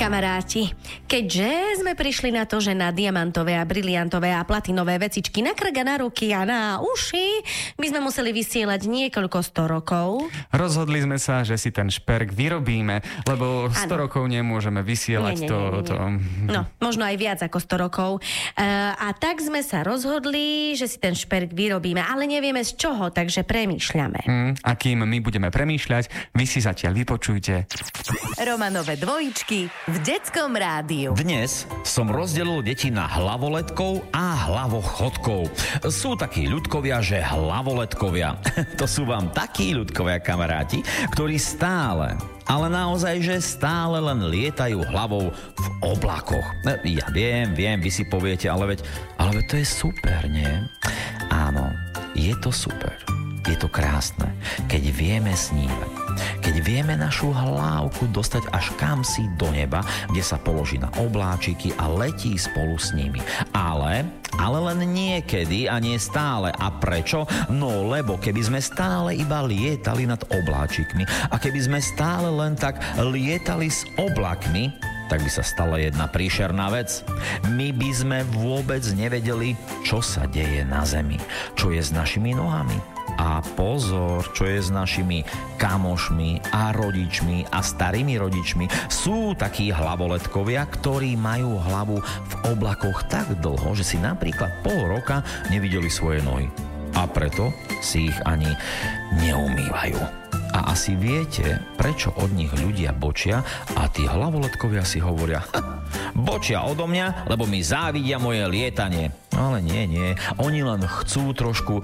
Kamaráti, keďže sme prišli na to, že na diamantové a briliantové a platinové vecičky na krk a na ruky a na uši by sme museli vysielať niekoľko 100 rokov. Rozhodli sme sa, že si ten šperk vyrobíme, lebo 100 rokov nemôžeme vysielať to. No, možno aj viac ako 100 rokov. A tak sme sa rozhodli, že si ten šperk vyrobíme, ale nevieme z čoho, takže premýšľame. A kým my budeme premýšľať, vy si zatiaľ vypočujte Romanové dvojičky v Detskom rádiu. Dnes som rozdelil deti na hlavoletkov a hlavochodkov. Sú takí ľudkovia, že hlavoletkovia. To sú vám takí ľudkovia, kamaráti, ktorí stále, ale naozaj, že stále len lietajú hlavou v oblakoch. Ja viem, vy si poviete, ale veď to je super, nie? Áno, je to super. Je to krásne, keď vieme snívať. Keď vieme našu hlávku dostať až kamsi do neba, kde sa položí na obláčiky a letí spolu s nimi. Ale len niekedy a nie stále. A prečo? No lebo keby sme stále iba lietali nad obláčikmi a keby sme stále len tak lietali s oblakmi, tak by sa stala jedna príšerná vec. My by sme vôbec nevedeli, čo sa deje na zemi, čo je s našimi nohami. A pozor, čo je s našimi kamošmi a rodičmi a starými rodičmi. Sú takí hlavoletkovia, ktorí majú hlavu v oblakoch tak dlho, že si napríklad pol roka nevideli svoje nohy. A preto si ich ani neumývajú. A asi viete, prečo od nich ľudia bočia a tí hlavoletkovia si hovoria: bočia odo mňa, lebo mi závidia moje lietanie. Ale nie, oni len chcú trošku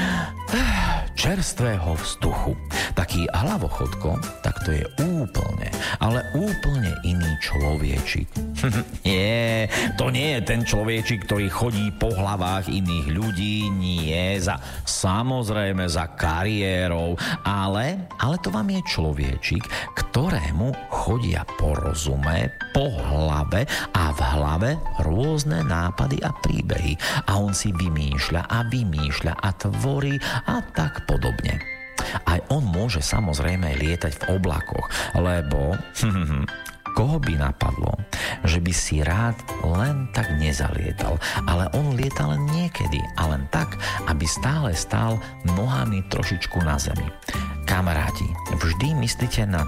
čerstvého vzduchu. Taký hlavochodko, tak to je úplne, ale úplne iný človečik. Nie, to nie je ten človečik, ktorý chodí po hlavách iných ľudí, nie, samozrejme za kariérou, ale to vám je človečik, ktorému chodia po rozume, po hlave a v hlave rôzne nápady a príbehy. A on si vymýšľa a tvorí a tak podobne. Aj on môže samozrejme lietať v oblakoch, lebo koho by napadlo, že by si rád len tak nezalietal, ale on lieta len niekedy a len tak, aby stále stál nohami trošičku na zemi. Kamaráti, vždy myslíte na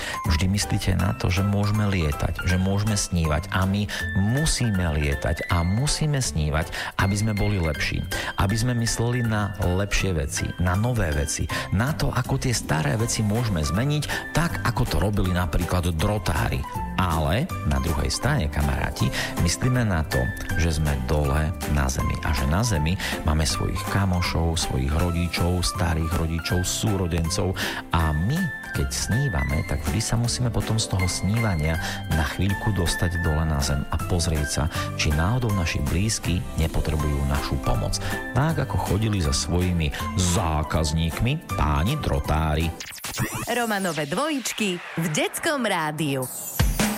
to, že môžeme lietať, že môžeme snívať a my musíme lietať a musíme snívať, aby sme boli lepší, aby sme mysleli na lepšie veci, na nové veci, na to, ako tie staré veci môžeme zmeniť, tak ako to robili napríklad drotári. Ale na druhej strane, kamaráti, myslíme na to, že sme dole na zemi a že na zemi máme svojich kamošov, svojich rodičov, starých rodičov, súrodencov a my, keď snívame, tak vždy sa musíme potom z toho snívania na chvíľku dostať dole na zem a pozrieť sa, či náhodou naši blízky nepotrebujú našu pomoc. Tak ako chodili za svojimi zákazníkmi páni drotári. Romanové dvojičky v Detskom rádiu.